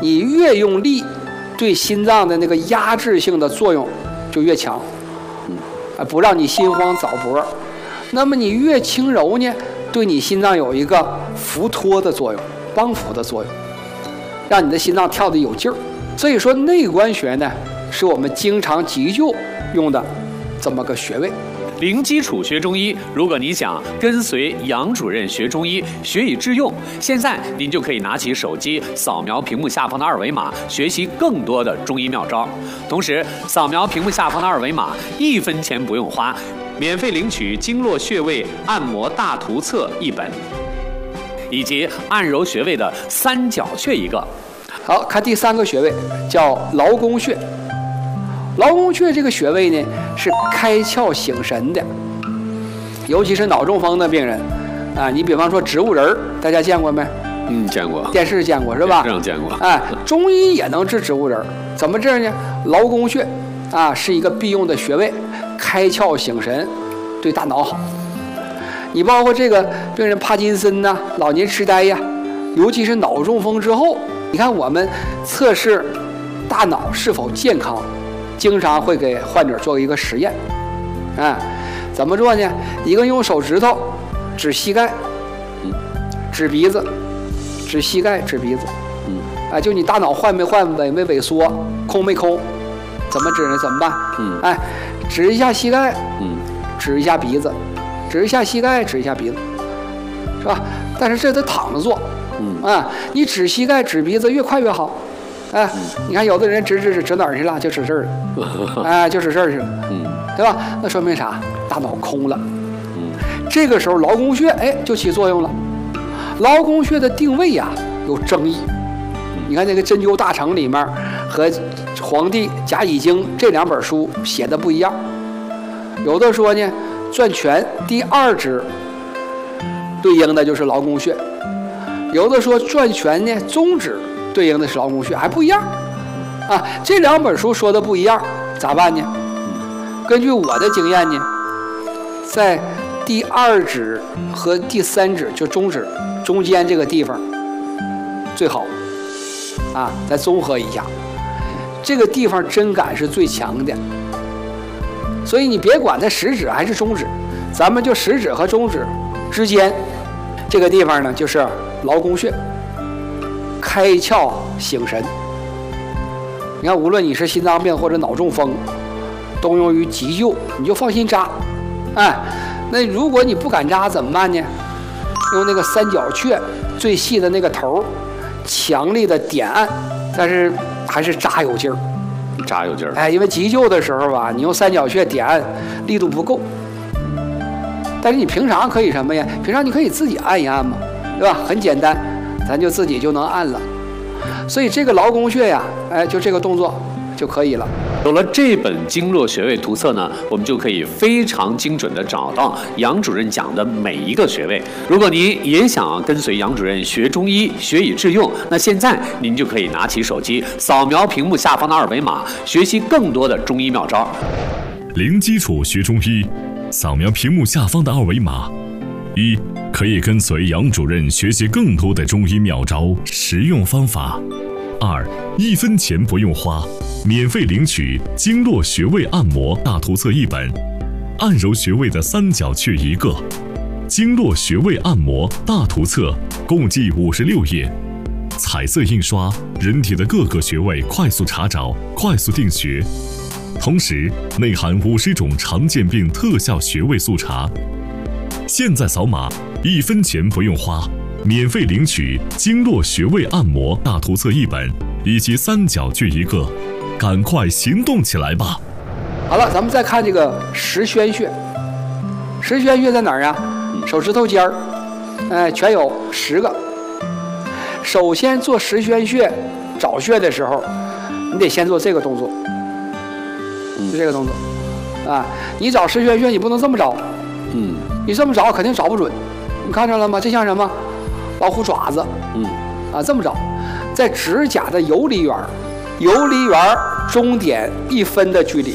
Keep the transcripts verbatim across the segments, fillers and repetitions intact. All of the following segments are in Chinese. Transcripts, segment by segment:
你越用力，对心脏的那个压制性的作用就越强，啊，不让你心慌早搏。那么你越轻柔呢，对你心脏有一个扶托的作用，帮扶的作用，让你的心脏跳得有劲儿。所以说内关穴呢，是我们经常急救用的这么个穴位。 零基础学中医，如果你想跟随杨主任学中医，学以致用，现在您就可以拿起手机，扫描屏幕下方的二维码，学习更多的中医妙招。同时，扫描屏幕下方的二维码，一分钱不用花，免费领取经络穴位按摩大图册一本，以及按揉穴位的三角穴一个。 好，看第三个穴位叫劳宫穴。劳宫穴这个穴位呢，是开窍醒神的，尤其是脑中风的病人啊。你比方说植物人儿，大家见过没？ 嗯，见过， 电视见过是吧？ 电视上见过。 哎，中医也能治植物人儿，怎么治呢？劳宫穴啊，是一个必用的穴位，开窍醒神，对大脑好。你包括这个病人帕金森呐、啊、老年痴呆呀，尤其是脑中风之后，你看我们测试大脑是否健康。经常会给患者做一个实验，啊，怎么做呢？一个用手指头指膝盖，指鼻子，指膝盖，指鼻子，嗯，啊，就你大脑换没换，萎没萎缩，空没空，怎么指呢？怎么办？嗯，哎，指一下膝盖，嗯，指一下鼻子，指一下膝盖，指一下鼻子，是吧？但是这得躺着做，嗯，啊，你指膝盖、指鼻子越快越好。哎，你看有的人指指指指哪儿去了？就指这儿了，哎，就指这儿去了，嗯，对吧？那说明啥？大脑空了，嗯，这个时候劳宫穴哎就起作用了。劳宫穴的定位呀有争议，你看那个《针灸大成》里面和《黄帝甲乙经》这两本书写的不一样，有的说呢，转拳第二指对应的就是劳宫穴，有的说转拳呢中指。对应的是劳宫穴，还不一样啊！这两本书说的不一样，咋办呢？根据我的经验呢，在第二指和第三指，就中指中间这个地方最好啊，再综合一下，这个地方针感是最强的。所以你别管它食指还是中指，咱们就食指和中指之间这个地方呢，就是劳宫穴。开窍醒神，你看，无论你是心脏病或者脑中风，都用于急救，你就放心扎。哎，那如果你不敢扎怎么办呢？用那个三角穴最细的那个头，强力的点按，但是还是扎有劲儿， 扎有劲儿。 哎，因为急救的时候吧，你用三角穴点按力度不够，但是你平常可以什么呀？平常你可以自己按一按嘛，对吧？很简单。咱就自己就能按了，所以这个劳宫穴呀，哎，就这个动作就可以了。 有了这本经络穴位图册呢，我们就可以非常精准地找到杨主任讲的每一个穴位。如果您也想跟随杨主任学中医，学以致用，那现在您就可以拿起手机，扫描屏幕下方的二维码，学习更多的中医妙招。 零基础学中医，扫描屏幕下方的二维码。一，可以跟随杨主任学习更多的中医妙招、实用方法。二，一分钱不用花，免费领取经络穴位按摩大图册一本，按揉穴位的三角穴一个。经络穴位按摩大图册共计五十六页，彩色印刷，人体的各个穴位快速查找，快速定穴。同时内含五十种常见病特效穴位速查。现在扫码，一分钱不用花，免费领取经络穴位按摩大图册一本以及三角穴一个，赶快行动起来吧！ 好了，咱们再看这个十宣穴。十宣穴在哪儿啊？手指头尖儿，哎，全有十个。首先做十宣穴找穴的时候，你得先做这个动作，就这个动作啊。你找十宣穴，你不能这么找，嗯。你这么找肯定找不准，你看着了吗？这像什么？老虎爪子，嗯，啊，这么找，在指甲的游离缘，游离缘中点一分的距离，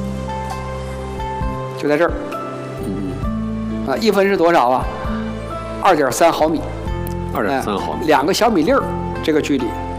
就在这儿，嗯，啊，一分是多少啊？二点三毫米， 二点三毫米， 两个小米粒儿这个距离。